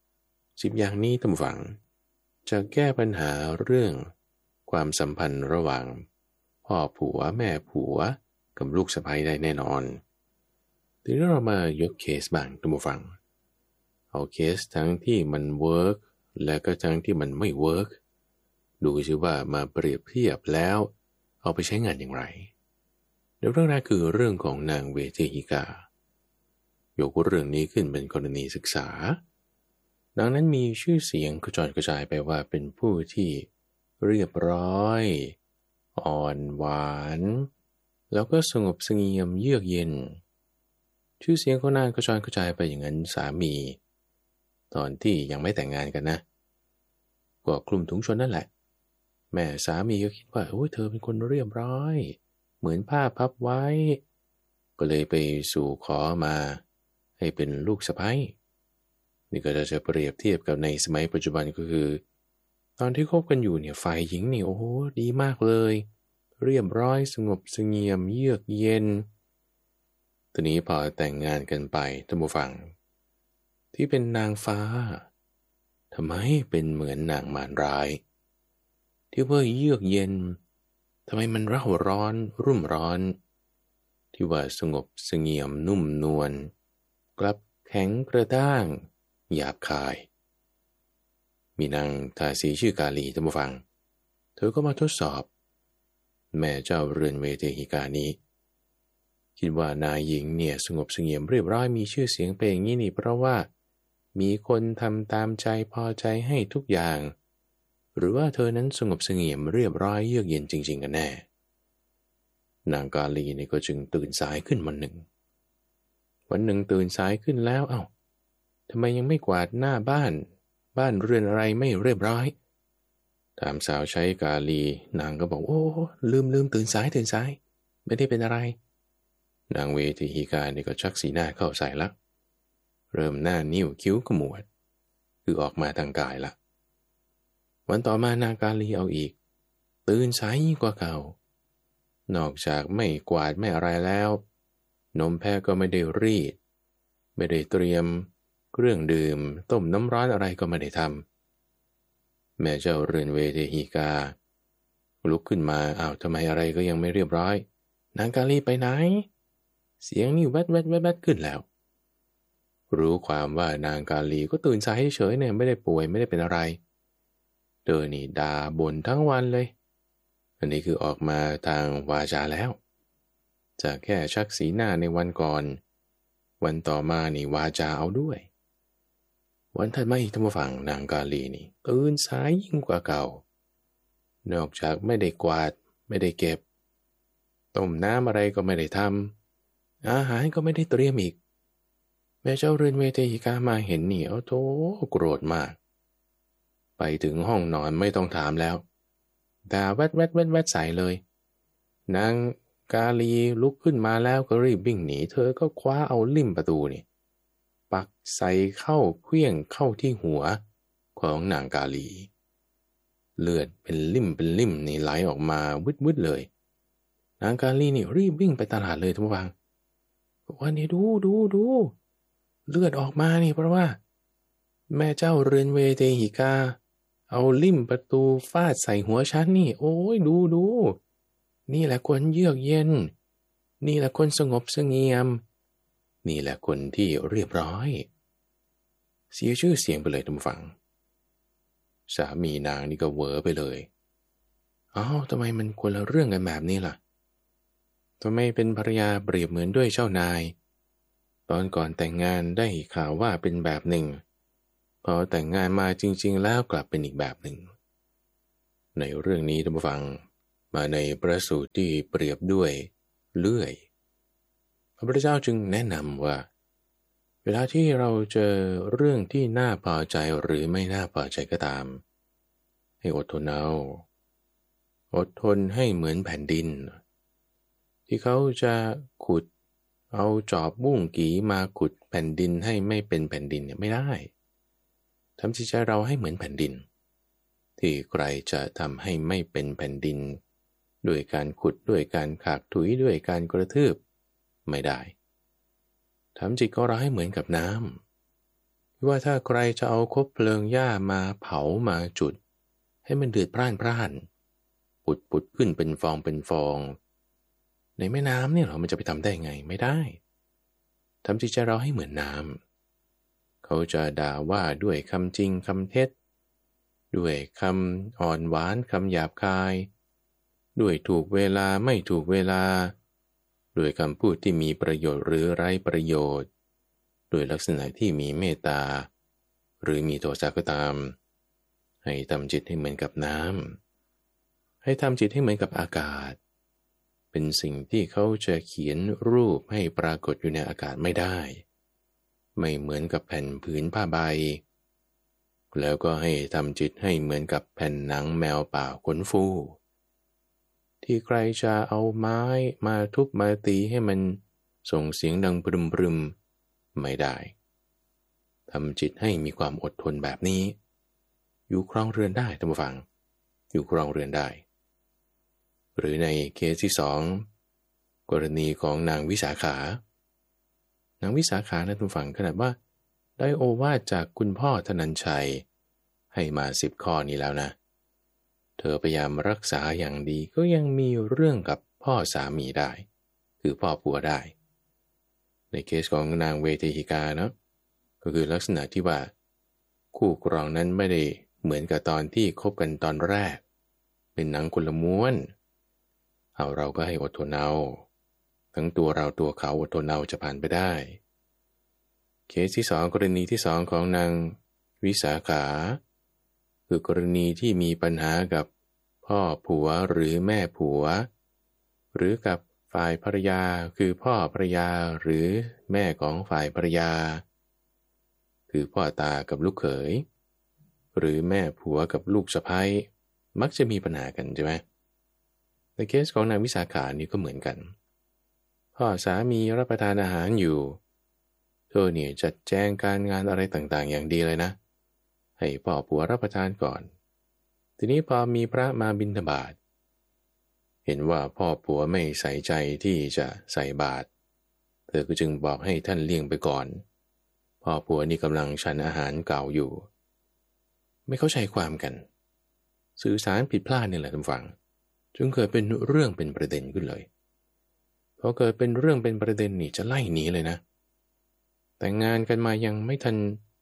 10อย่างนี้ท่านผู้ฟังจะแก้ปัญหาเรื่องความสัมพันธ์ระหว่างพ่อผัวแม่ผัวกับลูกสะใภ้ได้แน่นอนทีนี้เรามายกเคสบ้างท่านผู้ฟังเอาเคสทั้งที่มันเวิร์กและก็ทั้งที่มันไม่เวิร์กดูซิว่ามาเปรียบเทียบแล้วเอาไปใช้งานอย่างไรเรื่องแรกคือเรื่องของนางเวเทหิกายกเรื่องนี้ขึ้นเป็นกรณีศึกษาดังนั้นมีชื่อเสียงกระจายกระจายไปว่าเป็นผู้ที่เรียบร้อยอ่อนหวานแล้วก็สงบเสงี่ยมเยือกเย็นชื่อเสียงของนางกระจายกระจายไปอย่างนั้นสามีตอนที่ยังไม่แต่งงานกันนะก็กลุ่มถุงชนนั่นแหละแม่สามีก็คิดว่าโอ้ยเธอเป็นคนเรียบร้อยเหมือนผ้าพับไว้ก็เลยไปสู่ขอมาให้เป็นลูกสะใภ้นี่ก็จะเปรียบเทียบกับในสมัยปัจจุบันก็คือตอนที่คบกันอยู่เนี่ยฝ่ายหญิงนี่โอ้โหดีมากเลยเรียบร้อยสงบเสงี่ยมเยือกเย็นทีนี้พอแต่งงานกันไปท่านผู้ฟังที่เป็นนางฟ้าทำไมเป็นเหมือนนางมารร้ายที่ว่าเยือกเย็นทำไมมันเร่าร้อนรุ่มร้อนที่ว่าสงบเสงี่ยมนุ่มนวลกลับแข็งกระด้างหยาบคายมีนางทาสีชื่อกาลีท่านผู้ฟังเธอก็มาทดสอบแม่เจ้าเรือนเวเทหิกานี้คิดว่านายหญิงเนี่ยสงบเสงี่ยมเรียบร้อยมีชื่อเสียงเป็นอย่างนี้นี่เพราะว่ามีคนทำตามใจพอใจให้ทุกอย่างหรือว่าเธอนั้นสงบเสงี่ยมเรียบร้อยเยือกเย็นจริงๆกันแน่นางกาลีนี่ก็จึงตื่นสายขึ้นวันหนึ่งตื่นสายขึ้นแล้วทำไมยังไม่กวาดหน้าบ้านเรือนอะไรไม่เรียบร้อยถามสาวใช้กาลีนางก็บอกโอ้ลืมตื่นสายไม่ได้เป็นอะไรนางเวทีหิกานี่ก็ชักสีหน้าเข้าใส่ละเริ่มหน้านิ้วคิ้วขมวดคือออกมาทางกายละวันต่อมานางกาลีเอาอีกตื่นสายยิ่งกว่าเก่านอกจากไม่กวาดไม่อะไรแล้วนมแพะก็ไม่ได้รีดไม่ได้เตรียมเครื่องดื่มต้มน้ำร้อนอะไรก็ไม่ได้ทำแม่เจ้าเรือนเวเทหิกาลุกขึ้นมาทำไมอะไรก็ยังไม่เรียบร้อยนางกาลีไปไหนเสียงนี่แวดขึ้นแล้วรู้ความว่านางกาลีก็ตื่นสายเฉยเนี่ยไม่ได้ป่วยไม่ได้เป็นอะไรเธอนี่ด่าบ่นทั้งวันเลยอันนี้คือออกมาทางวาจาแล้วจากแค่ชักสีหน้าในวันก่อนวันต่อมานี่วาจาเอาด้วยวันถัดมาอีกท่านผู้ฟังนางกาลีนี่ตื่นสายยิ่งกว่าเก่านอกจากไม่ได้กวาดไม่ได้เก็บต้มน้ำอะไรก็ไม่ได้ทำอาหารก็ไม่ได้เตรียมอีกแม่เจ้าเรือนเวเทหิกามาเห็นนี่โธ่โกรธมากไปถึงห้องนอนไม่ต้องถามแล้วด่าแวดใส่เลยนางกาลีลุกขึ้นมาแล้วก็รีบวิ่งหนีเธอก็คว้าเอาลิ่มประตูนี่ปักใส่เข้าเคลื่องเข้าที่หัวของนางกาลีเลือดเป็นลิ่มนี่ไหลออกมาวึดเลยนางกาลีนี่รีบวิ่งไปตลาดเลยทุกวันบอกว่านี่ดูเลือดออกมานี่เพราะว่าแม่เจ้าเรือนเวเทหิกาเอาลิ่มประตูฟาดใส่หัวฉันนี่โอ้ยดูนี่แหละคนเยือกเย็นนี่แหละคนสงบเสงี่ยมนี่แหละคนที่เรียบร้อยเสียชื่อเสียงไปเลยท่านผู้ฟังสามีนางนี่ก็เวอไปเลยทำไมมันคนละเรื่องกันแบบนี้ล่ะทำไมเป็นภรรยาเปรียบเหมือนด้วยเจ้านายตอนก่อนแต่งงานได้ข่าวว่าเป็นแบบหนึ่งพพอแต่งงานมาจริงๆแล้วกลับเป็นอีกแบบหนึ่งในเรื่องนี้ท่านผู้ฟังมาในพระสูตรที่เปรียบด้วยเลื่อยพระพุทธเจ้าจึงแนะนำว่าเวลาที่เราเจอเรื่องที่น่าพอใจหรือไม่น่าพอใจก็ตามให้อดทนเอาอดทนให้เหมือนแผ่นดินที่เขาจะขุดเอาจอบบุ้งกี่มาขุดแผ่นดินให้ไม่เป็นแผ่นดินเนี่ยไม่ได้ทำจิตใจเราให้เหมือนแผ่นดินที่ใครจะทำให้ไม่เป็นแผ่นดินด้วยการขุดด้วยการขากถุยด้วยการกระทืบไม่ได้ทำจิตของเราให้เหมือนกับน้ำว่าถ้าใครจะเอาคบเพลิงหญ้ามาเผามาจุดให้มันเดือดพร่านปุดขึ้นเป็นฟองในแม่น้ำเนี่ยมันจะไปทำได้ไงไม่ได้ทำจิตใจเราให้เหมือนน้ำเขาจะด่าว่าด้วยคำจริงคำเท็จด้วยคำอ่อนหวานคำหยาบคายด้วยถูกเวลาไม่ถูกเวลาด้วยคำพูดที่มีประโยชน์หรือไร้ประโยชน์ด้วยลักษณะที่มีเมตตาหรือมีโทสะก็ตามให้ทำจิตให้เหมือนกับน้ำให้ทำจิตให้เหมือนกับอากาศเป็นสิ่งที่เขาจะเขียนรูปให้ปรากฏอยู่ในอากาศไม่ได้ไม่เหมือนกับแผ่นผืนผ้าใบแล้วก็ให้ทำจิตให้เหมือนกับแผ่นหนังแมวป่าขนฟูที่ใครจะเอาไม้มาทุบมาตีให้มันส่งเสียงดังปรึมไม่ได้ทำจิตให้มีความอดทนแบบนี้อยู่ครองเรือนได้ท่านผู้ฟังอยู่ครองเรือนได้หรือในเคสที่2กรณีของนางวิสาขานางวิสาขานะท่านผู้ฟังขนาดว่าได้โอวาทจากคุณพ่อธนัญชัยให้มา10 ข้อนี้แล้วนะเธอพยายามรักษาอย่างดีก็ยังมีเรื่องกับพ่อสามีได้คือพ่อผัวได้ในเคสของนางเวเทหิกาเนาะก็คือลักษณะที่ว่าคู่ครองนั้นไม่ได้เหมือนกับตอนที่คบกันตอนแรกเป็นหนังคนละม้วนเอาเราก็ให้อดทนเอาทั้งตัวเราตัวเขาอดทนเอาจะผ่านไปได้เคสที่2กรณีที่2ของนางวิสาขาคือกรณีที่มีปัญหากับพ่อผัวหรือแม่ผัวหรือกับฝ่ายภรรยาคือพ่อภรรยาหรือแม่ของฝ่ายภรรยาคือพ่อตากับลูกเขยหรือแม่ผัวกับลูกสะใภ้มักจะมีปัญหากันใช่ไหมในเคสของนางวิสาขานี่ก็เหมือนกันพ่อสามีรับประทานอาหารอยู่เธอเนี่ยจัดแจงการงานอะไรต่างๆอย่างดีเลยนะให้พ่อผัวรับประทานก่อนทีนี้พอมีพระมาบิณฑบาตเห็นว่าพ่อผัวไม่ใส่ใจที่จะใส่บาตรเธอก็จึงบอกให้ท่านเลี่ยงไปก่อนพ่อผัวนี่กำลังฉันอาหารเก่าอยู่ไม่เข้าใจความกันสื่อสารผิดพลาดนี่แหละท่านฟังจึงเกิดเป็นเรื่องเป็นประเด็นขึ้นเลยพอเกิดเป็นเรื่องเป็นประเด็นนี่จะไล่หนีเลยนะแต่งงานกันมายังไม่ทัน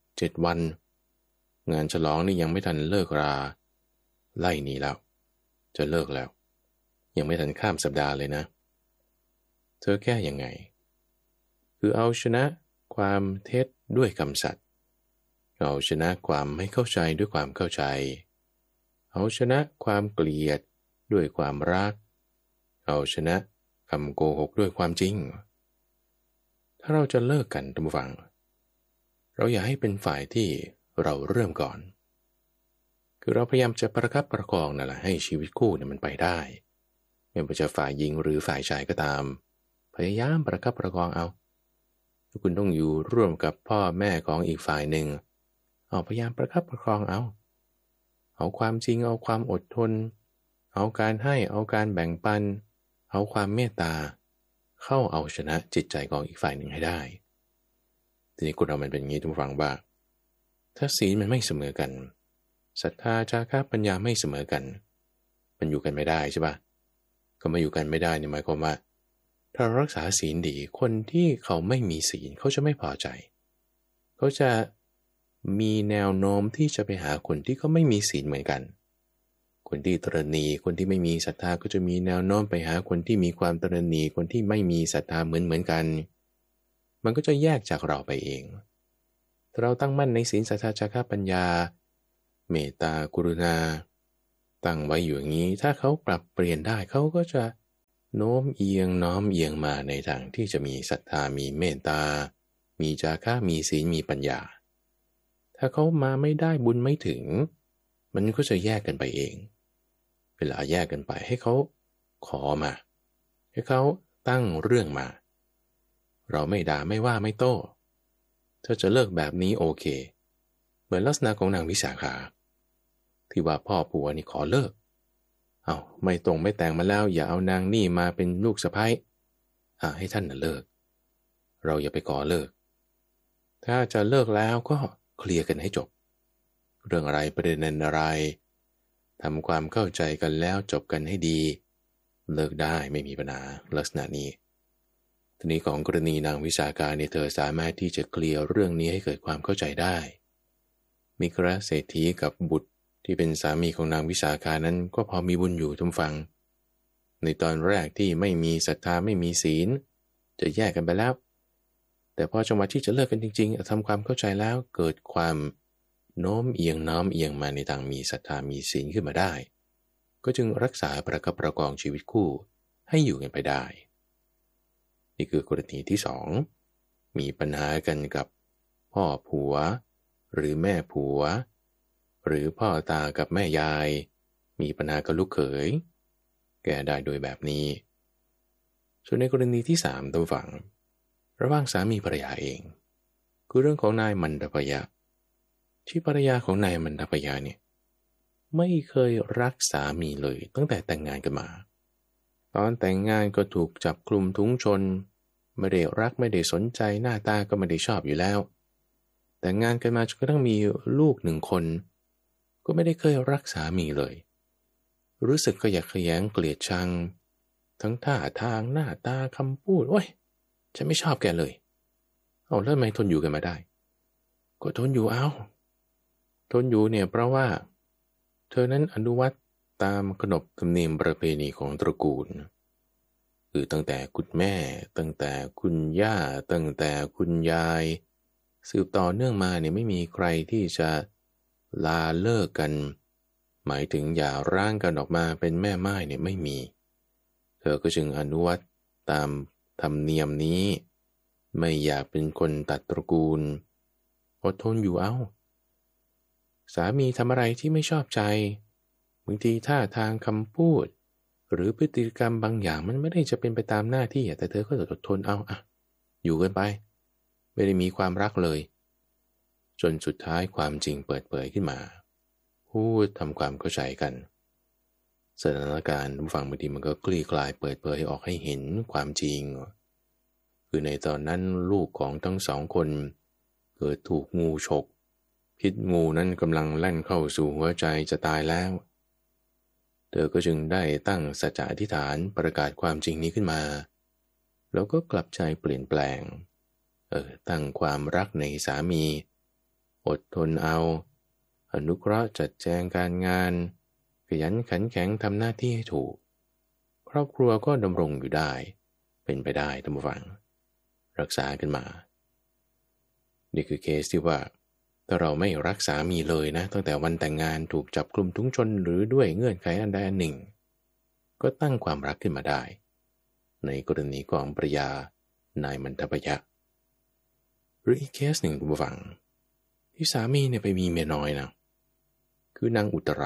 7 วันงานฉลองนี่ยังไม่ทันเลิกราไล่หนีแล้วจะเลิกแล้วยังไม่ทันข้ามสัปดาห์เลยนะเธอแก้ยังไงคือเอาชนะความเท็จด้วยคำสัตย์เอาชนะความไม่เข้าใจด้วยความเข้าใจเอาชนะความเกลียดด้วยความรักเอาชนะคำโกหกด้วยความจริงถ้าเราจะเลิกกันท่านผู้ฟังเราอย่าให้เป็นฝ่ายที่เราเริ่มก่อนคือเราพยายามจะประคับประคองนั่นแหละให้ชีวิตคู่เนี่ยมันไปได้ไม่ว่าจะฝ่ายหญิงหรือฝ่ายชายก็ตามพยายามประคับประคองเอาคุณต้องอยู่ร่วมกับพ่อแม่ของอีกฝ่ายหนึ่งเอาพยายามประคับประคองเอาความจริงเอาความอดทนเอาการให้เอาการแบ่งปันเอาความเมตตาเข้าเอาชนะจิตใจของอีกฝ่ายหนึ่งให้ได้ทีนี้คุณเรามันเป็นอย่างนี้ทุกฝั่งว่าถ้าศีลมันไม่เสมอกันศรัทธาจาระปัญญาไม่เสมอกันมันอยู่กันไม่ได้ใช่ปะก็มาอยู่กันไม่ได้เนี่ยหมายความว่าถ้ารักษาศีลดีคนที่เขาไม่มีศีลเขาจะไม่พอใจเขาจะมีแนวโน้มที่จะไปหาคนที่เขาไม่มีศีลเหมือนกันคนที่ตระหนี่คนที่ไม่มีศรัทธาก็จะมีแนวโน้มไปหาคนที่มีความตระหนี่คนที่ไม่มีศรัทธาเหมือนกันมันก็จะแยกจากเราไปเองเราตั้งมั่นในศีลสัทธาจาระปัญญาเมตตากรุณาตั้งไว้อยู่อย่างนี้ถ้าเขาปรับเปลี่ยนได้เขาก็จะโน้มเอียงน้อมเอียงมาในทางที่จะมีศรัทธามีเมตตามีจาคะมีศีลมีปัญญาถ้าเขามาไม่ได้บุญไม่ถึงมันก็จะแยกกันไปเองเวลาแยกกันไปให้เขาขอมาให้เขาตั้งเรื่องมาเราไม่ด่าไม่ว่าไม่โต้ถ้าจะเลิกแบบนี้โอเคเหมือนลักษณะของนางวิสาขาที่ว่าพ่อผัวนี่ขอเลิกเอาไม่ตรงไม่แต่งมาแล้วอย่าเอานางนี่มาเป็นลูกสะใภ้ให้ท่านน่ะเลิกเราอย่าไปขอเลิกถ้าจะเลิกแล้วก็เคลียร์กันให้จบเรื่องอะไรประเด็นอะไรทำความเข้าใจกันแล้วจบกันให้ดีเลิกได้ไม่มีปัญหาลักษณะนี้ทีนี้ของกรณีนางวิสาขาเนี่ยเธอสามารถที่จะเคลียร์เรื่องนี้ให้เกิดความเข้าใจได้มิกราเศรษฐีกับบุตรที่เป็นสามีของนางวิสาขานั้นก็พอมีบุญอยู่ทุกฟังในตอนแรกที่ไม่มีศรัทธาไม่มีศีลจะแยกกันไปแล้วแต่พอจังหวะที่จะเลิกกันจริงๆทำความเข้าใจแล้วเกิดความโน้มเอียงน้อมเอียงมาในทางมีศรัทธามีศีลขึ้นมาได้ก็จึงรักษาประคับประคองชีวิตคู่ให้อยู่กันไปได้นี่คือกรณีที่สองมีปัญหากันกับพ่อผัวหรือแม่ผัวหรือพ่อตากับแม่ยายมีปัญหากับลูกเขยแก้ได้โดยแบบนี้ส่วนในกรณีที่สามตัวฝั่งระหว่างสามีภรรยาเองคือเรื่องของนายมันดพยะที่ภรรยาของนายมันดพยะเนี่ยไม่เคยรักสามีเลยตั้งแต่แต่งงานกันมาตอนแต่งงานก็ถูกจับคลุมถุงชนไม่ได้รักไม่ได้สนใจหน้าตาก็ไม่ได้ชอบอยู่แล้วแต่งงานกันมาจนกระทั่งมีลูกหนึ่งคนก็ไม่ได้เคยรักสามีเลยรู้สึกขยะแขยงเกลียดชังทั้งท่าทางหน้าตาคำพูดโอ้ยฉันไม่ชอบแกเลยเอาแล้วทำไมทนอยู่กันมาได้ก็ทนอยู่ทนอยู่เนี่ยเพราะว่าเธอนั้นอนุวัตตามขนบธรรมเนียมประเพณีของตระกูลคือตั้งแต่คุณแม่ตั้งแต่คุณย่าตั้งแต่คุณยายสืบต่อเนื่องมาเนี่ยไม่มีใครที่จะลาเลิกกันหมายถึงอย่าร้างกันออกมาเป็นแม่ไม้เนี่ยไม่มีเธอก็จึงอนุวัตตามธรรมเนียมนี้ไม่อยากเป็นคนตัดตระกูลอดทนอยู่สามีทำอะไรที่ไม่ชอบใจบางทีท่าทางคำพูดหรือพฤติกรรมบางอย่างมันไม่ได้จะเป็นไปตามหน้าที่แต่เธอก็อดทนอยู่กันไปไม่ได้มีความรักเลยจนสุดท้ายความจริงเปิดเผยขึ้นมาพูดทำความเข้าใจกันสถานการณ์ฟังบางทีมันก็คลี่คลายเปิดเผยออกให้เห็นความจริงคือในตอนนั้นลูกของทั้งสองคนเกิดถูกงูฉกพิษงูนั้นกำลังแล่นเข้าสู่หัวใจจะตายแล้วเธอก็จึงได้ตั้งสัจจะอธิษฐานประกาศความจริงนี้ขึ้นมาแล้วก็กลับใจเปลี่ยนแปลงตั้งความรักในสามีอดทนอนุเคราะห์จัดแจงการงานขยันขันแข็งทำหน้าที่ให้ถูกครอบครัวก็ดำรงอยู่ได้เป็นไปได้ท่านผู้ฟังรักษากันมานี่คือเคสที่ว่าถ้าเราไม่รักสามีเลยนะตั้งแต่วันแต่งงานถูกจับกลุ่มถุงชนหรือด้วยเงื่อนไขอันใดอันหนึ่งก็ตั้งความรักขึ้นมาได้ในกรณีของภรรยานายมันทพยะหรืออีกเคสหนึ่งท่านผู้ฟังที่สามีเนี่ยไปมีเมียน้อยนะคือนางอุตร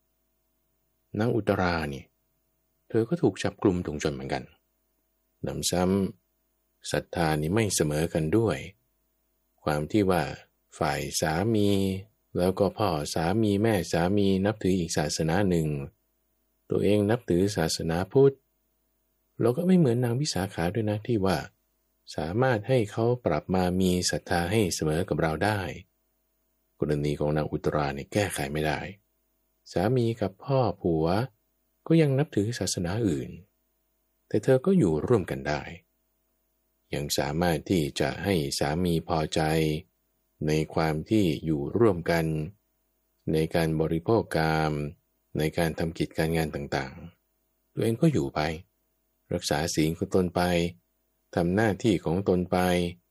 เนี่ยเธอก็ถูกจับกลุ่มถุงชนเหมือนกันนำซ้ำศรัทธานี่ไม่เสมอกันด้วยความที่ว่าฝ่ายสามีแล้วก็พ่อสามีแม่สามีนับถืออีกศาสนาหนึ่งตัวเองนับถือศาสนาพุทธเราก็ไม่เหมือนนางวิสาขาด้วยนะที่ว่าสามารถให้เขาปรับมามีศรัทธาให้เสมอกับเราได้กรณีของนางอุตราเนี่ยแก้ไขไม่ได้สามีกับพ่อผัวก็ยังนับถือศาสนาอื่นแต่เธอก็อยู่ร่วมกันได้ยังสามารถที่จะให้สามีพอใจในความที่อยู่ร่วมกันในการบริโภคกามในการทำกิจการงานต่างๆตัวเองก็อยู่ไปรักษาศีลของตนไปทำหน้าที่ของตนไป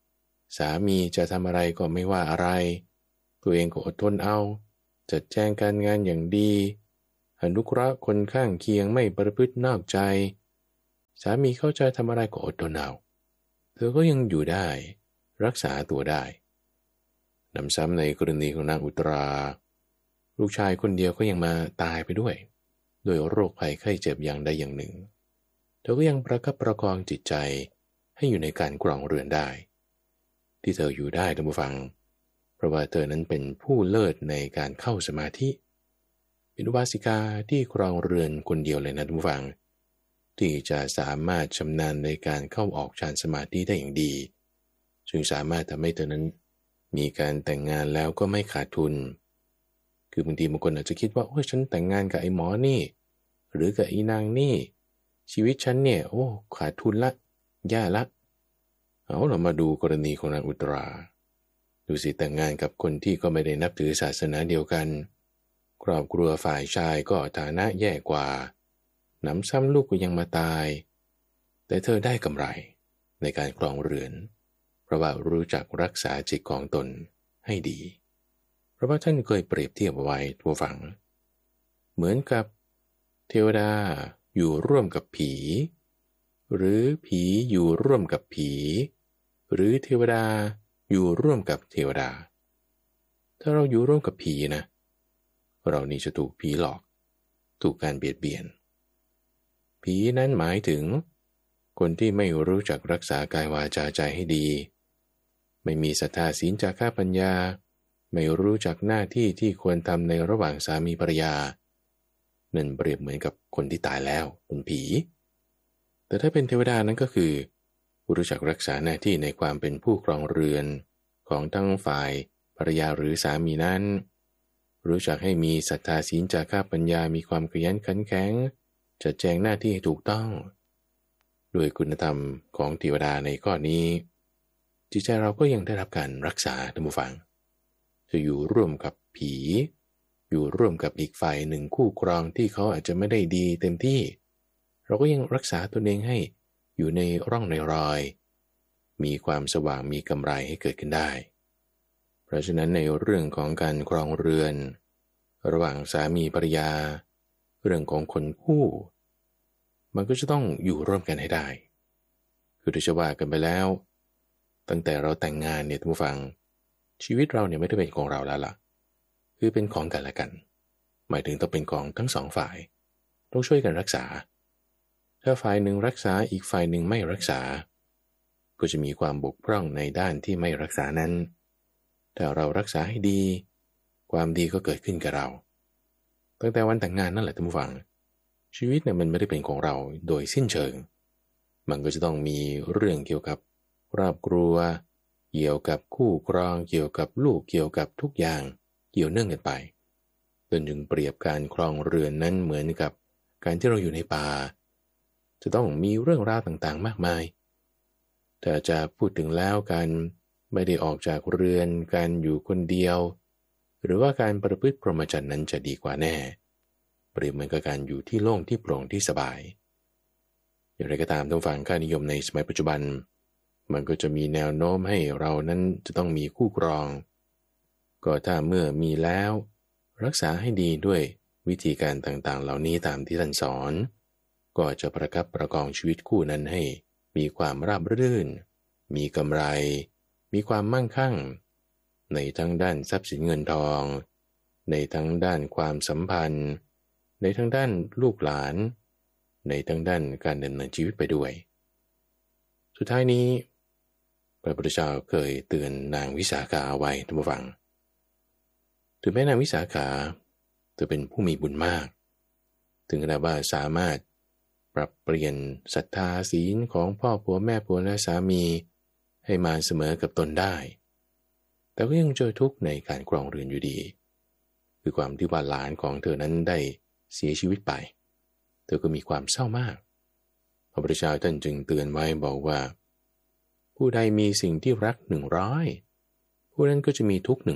สามีจะทำอะไรก็ไม่ว่าอะไรตัวเองก็อดทนเอาจัดแจงการงานอย่างดีอนุเคราะห์คนข้างเคียงไม่ประพฤตินอกใจสามีเขาจะทำอะไรก็อดทนเอาเธอก็ยังอยู่ได้รักษาตัวได้นำซ้ำในกรณีของนางอุตราลูกชายคนเดียวก็ยังมาตายไปด้วยโดยโรคภัยไข้เจ็บอย่างใดอย่างหนึ่งเธอก็ยังประคับประคองจิตใจให้อยู่ในการครองเรือนได้ที่เธออยู่ได้ท่านผู้ฟังเพราะว่าเธอนั้นเป็นผู้เลิศในการเข้าสมาธิเป็นอุบาสิกาที่ครองเรือนคนเดียวเลยนะท่านผู้ฟังที่จะสามารถชำนาญในการเข้าออกฌานสมาธิได้อย่างดีซึ่งสามารถทำให้เธอนั้นมีการแต่งงานแล้วก็ไม่ขาดทุนคือบางทีบางคนอาจจะคิดว่าโอ้ยฉันแต่งงานกับไอ้หมอนี่หรือกับไอ้นางนี่ชีวิตฉันเนี่ยโอ้ขาดทุนละแย่ละเรามาดูกรณีของนางอุตราดูสิแต่งงานกับคนที่ก็ไม่ได้นับถือศาสนาเดียวกันครอบครัวฝ่ายชายก็ฐานะแย่กว่าหนำซ้ำลูกก็ยังมาตายแต่เธอได้กำไรในการครองเรือนเพราะว่ารู้จักรักษาจิตของตนให้ดีเพราะว่าท่านเคยเปรียบเทียบไว้ทั่วฝังเหมือนกับเทวดาอยู่ร่วมกับผีหรือผีอยู่ร่วมกับผีหรือเทวดาอยู่ร่วมกับเทวดาถ้าเราอยู่ร่วมกับผีนะเรานี่จะถูกผีหลอกถูกการเบียดเบียนผีนั้นหมายถึงคนที่ไม่รู้จักรักษากายวาจาใจให้ดีไม่มีศรัทธาศีลจาคะปัญญาไม่รู้จักหน้าที่ที่ควรทำในระหว่างสามีภรรยานั่นเปรียบเหมือนกับคนที่ตายแล้วเป็นผีแต่ถ้าเป็นเทวดานั้นก็คือรู้จักรักษาหน้าที่ในความเป็นผู้ครองเรือนของทั้งฝ่ายภรรยาหรือสามีนั้นรู้จักให้มีศรัทธาศีลจาคะปัญญามีความขยันขันแข็งจัดแจงหน้าที่ให้ถูกต้องด้วยคุณธรรมของเทวดาในข้อนี้จิตใจเราก็ยังได้รับการรักษาท่านผู้ฟังจะอยู่ร่วมกับผีอยู่ร่วมกับอีกฝ่ายหนึ่งคู่ครองที่เขาอาจจะไม่ได้ดีเต็มที่เราก็ยังรักษาตนเองให้อยู่ในร่องในรอยมีความสว่างมีกำไรให้เกิดขึ้นได้เพราะฉะนั้นในเรื่องของการครองเรือนระหว่างสามีภรรยาเรื่องของคนคู่มันก็จะต้องอยู่ร่วมกันให้ได้คือโดยเฉพาะกันไปแล้วตั้งแต่เราแต่งงานเนี่ยท่านผู้ฟังชีวิตเราเนี่ยไม่ได้เป็นของเราแล้วล่ะคือเป็นของกันและกันหมายถึงต้องเป็นของทั้งสองฝ่ายต้องช่วยกันรักษาถ้าฝ่ายหนึ่งรักษาอีกฝ่ายหนึ่งไม่รักษาก็จะมีความบกพร่องในด้านที่ไม่รักษานั้นถ้าเรารักษาให้ดีความดีก็เกิดขึ้นกับเราตั้งแต่วันแต่งงานนั่นแหละท่านผู้ฟังชีวิตเนี่ยมันไม่ได้เป็นของเราโดยสิ้นเชิงมันก็จะต้องมีเรื่องเกี่ยวกับครอบครัวเกี่ยวกับคู่ครองเกี่ยวกับลูกเกี่ยวกับทุกอย่างเกี่ยวเนื่องกันไปจนถึงเปรียบการครองเรือนนั้นเหมือนกับการที่เราอยู่ในป่าจะต้องมีเรื่องราวต่างๆมากมายแต่จะพูดถึงแล้วการไม่ได้ออกจากเรือนการอยู่คนเดียวหรือว่าการประพฤติพรหมจรรย์นั้นจะดีกว่าแน่เปรียบเหมือนกับการอยู่ที่โล่งที่โปร่งที่สบายอย่างไรก็ตามท่านฟังค่านิยมในสมัยปัจจุบันมันก็จะมีแนวโน้มให้เรานั้นจะต้องมีคู่ครองก็ถ้าเมื่อมีแล้วรักษาให้ดีด้วยวิธีการต่างๆเหล่านี้ตามที่ท่านสอนก็จะประคับประคองชีวิตคู่นั้นให้มีความราบรื่นมีกำไรมีความมั่งคั่งในทั้งด้านทรัพย์สินเงินทองในทั้งด้านความสัมพันธ์ในทั้งด้านลูกหลานในทั้งด้านการดำเนินชีวิตไปด้วยสุดท้ายนี้พระพุทธเจ้าเคยเตือนนางวิสาขาเอาไว้ท่านผู้ฟังถึงแม้นางวิสาขาจะเป็นผู้มีบุญมากถึงขนาดว่าสามารถปรับเปลี่ยนศรัทธาศีลของพ่อผัวแม่ผัวและสามีให้มาเสมอกับตนได้แต่ก็ยังเจอทุกข์ในการครองเรือนอยู่ดีคือความที่ว่าหลานของเธอนั้นได้เสียชีวิตไปเธอก็มีความเศร้ามากพระพุทธเจ้าท่านจึงเตือนไว้บอกว่าผู้ใดมีสิ่งที่รัก100ผู้นั้นก็จะมีทุกข์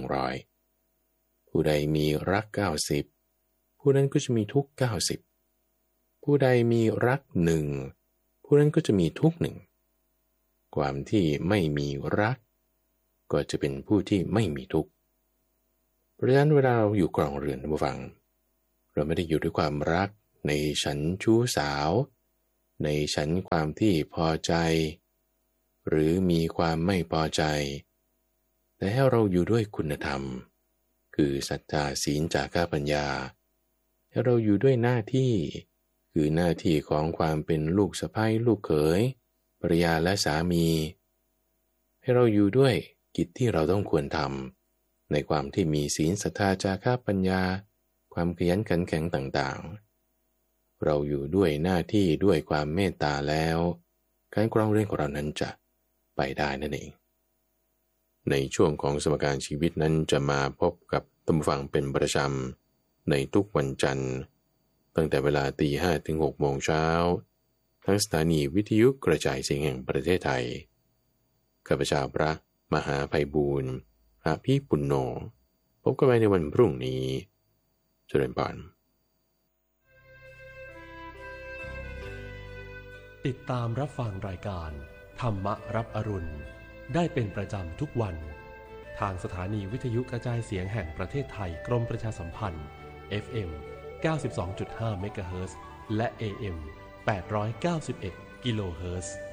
100ผู้ใดมีรัก90ผู้นั้นก็จะมีทุกข์90ผู้ใดมีรัก1ผู้นั้นก็จะมีทุกข์1ความที่ไม่มีรักก็จะเป็นผู้ที่ไม่มีทุกข์เพราะฉะนั้นเวลาเราอยู่ครองเรือนท่านผู้ฟังเราไม่ได้อยู่ด้วยความรักในฉันชู้สาวในฉันความที่พอใจหรือมีความไม่พอใจแต่ให้เราอยู่ด้วยคุณธรรมคือศรัทธาศีลจาคะปัญญาให้เราอยู่ด้วยหน้าที่คือหน้าที่ของความเป็นลูกสะใภ้ลูกเขยภรรยาและสามีให้เราอยู่ด้วยกิจที่เราต้องควรทำในความที่มีศีลศรัทธาจาคะปัญญาความขยันขันแข็งต่างๆเราอยู่ด้วยหน้าที่ด้วยความเมตตาแล้วการครองเรือนของเรานั้นจะไปได้นั่นเองในช่วงของสมการชีวิตนั้นจะมาพบกับท่านผู้ฟังเป็นประจำในทุกวันจันทร์ตั้งแต่เวลา 5:00 ถึง 6:00 น.ทั้งสถานีวิทยุกระจายเสียงแห่งประเทศไทยข้าพเจ้าพระมหาไพบูลย์อภิปุณโญพบกันใหม่ในวันพรุ่งนี้เจริญพรติดตามรับฟังรายการธรรมรับอรุณได้เป็นประจำทุกวันทางสถานีวิทยุกระจายเสียงแห่งประเทศไทยกรมประชาสัมพันธ์ FM 92.5 เมกะเฮิรตซ์และ AM 891 กิโลเฮิรตซ์